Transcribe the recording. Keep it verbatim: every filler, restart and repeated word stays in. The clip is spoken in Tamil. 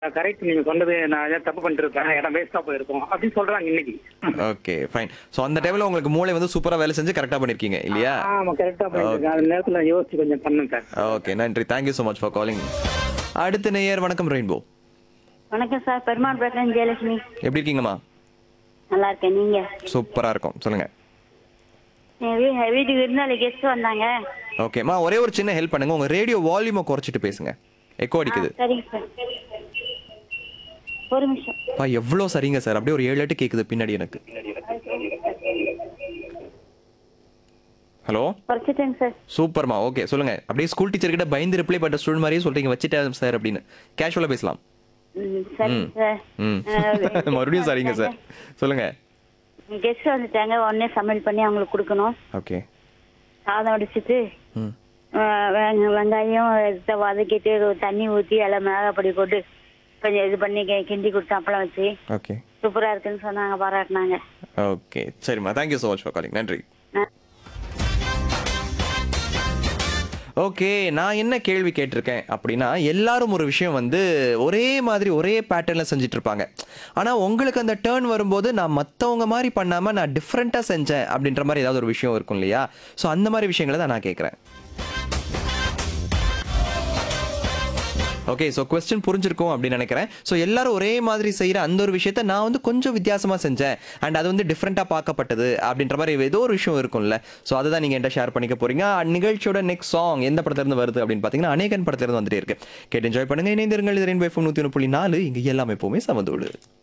கரெக்ட் நீங்க சொன்னது. நான் ஏதாவது தப்பு பண்ணிட்டு இருப்பேன், இடம் வேஸ்டா போயிருக்கும் அப்படின்னு சொல்றாங்க இன்னைக்கு. Okay fine. ஸோ அந்த டைம்ல உங்களுக்கு மூளை வந்து சூப்பரா வேலை செஞ்சு கரெக்டா பண்ணிருக்கீங்க இல்லையா? ஆமா கரெக்டா பண்ணிட்டு இருக்கேன். அந்த நேரத்துல யோசிச்சு கொஞ்சம் பண்ணுங்க சார். ஓகே நன்றி. Thank you so much for calling. அடுத்த நேயர் வணக்கம் ரெயின்போ. வணக்கம் சார், பெருமாள் பேசுறேன். ஜெயலட்சுமி. எப்படி இருக்கீங்கம்மா? நல்லா இருக்கேன். நீங்க? சூப்பரா இருக்கும். சொல்லுங்க. என் வீ- என் வீட்டுக்கு விருந்தாளி கெஸ்ட் வந்தாங்க. ஓகேம்மா, ஒரே ஒரு சின்ன ஹெல்ப் பண்ணுங்க. உங்க ரேடியோ வால்யூமை குறைச்சிட்டு பேசுங்க, எக்கோ அடிக்குது. சரிங்க சார், ஒரு நிமிஷம். பா எவ்வளோ சரிங்க சார், அப்படியே ஒரு ஏழு எட்டு கேக்குது பின்னாடி எனக்கு. Hello, குறைச்சிட்டேங்க sir. சூப்பர்மா. ஓகே சொல்லுங்க. அப்படியே ஸ்கூல் டீச்சர் கிட்ட பயந்து ரிப்ளை பண்ற ஸ்டூடெண்ட் மாதிரியே சொல்றீங்க, வச்சுட்டேன் சார் அப்படின்னு. கேஷுவலா பேசலாம். ம், சரிங்க சார். ம் மறுபடியும் சரிங்க சார், சொல்லுங்க. கெஸ்ட் வந்துட்டாங்க, உடனே சமையல் பண்ணி அவங்களுக்கு கொடுக்கணும். ஓகே. சாதம் வடிச்சிட்டு ம் அஹ், வெங்க- வெங்காயம் இதை வதக்கிட்டு ஒரு தண்ணி ஊற்றி எல்லாம் மிளகாப்பொடி போட்டு கொஞ்சம் இது பண்ணி கி- கிண்டி கொடுத்து அப்பளம் வச்சு ஓகே சூப்பரா இருக்குன்னு சொன்னாங்க, பாராட்டினாங்க. ஓகே சரிம்மா, thank you so much for calling. நன்றி. ஓகே, நான் என்ன கேள்வி கேட்டிருக்கேன் அப்படின்னா, எல்லாரும் ஒரு விஷயம் வந்து ஒரே மாதிரி ஒரே பேட்டர்னில் செஞ்சுட்டு இருப்பாங்க. ஆனால் உங்களுக்கு அந்த டேர்ன் வரும்போது நான் மற்றவங்க மாதிரி பண்ணாமல் நான் டிஃப்ரெண்ட்டாக செஞ்சேன் அப்படின்ற மாதிரி ஏதாவது ஒரு விஷயம் இருக்கும் இல்லையா? ஸோ அந்த மாதிரி விஷயங்களை தான் நான் கேட்குறேன். ஓகே, ஸோ கொஸ்டின் புரிஞ்சிருக்கும் அப்படின்னு நினைக்கிறேன். ஸோ எல்லாரும் ஒரே மாதிரி செய்கிற அந்த ஒரு விஷயத்த நான் வந்து கொஞ்சம் வித்தியாசமாக செஞ்சேன் அண்ட் அது வந்து டிஃப்ரெண்ட்டாக பார்க்கப்பட்டது அப்படின்ற மாதிரி ஏதோ ஒரு விஷயம் இருக்கும்ல. ஸோ அதை தான் நீங்கள் என்கிட்ட ஷேர் பண்ணிக்க போறீங்க. நிகழ்ச்சியோட நெக்ஸ்ட் சாங் எந்த படத்துலேருந்து வருது அப்படின்னு பார்த்தீங்கன்னா, அநேகன் படத்துலேருந்து வந்துட்டே இருக்கு. கேட்டு என்ஜாய் பண்ணுங்க. இணைந்திருங்கள். இது ரெயின்போ எஃப்எம் நூற்றி ஒன்று புள்ளி நாலு. இங்கே எல்லாமே எப்பவுமே சமதோடு.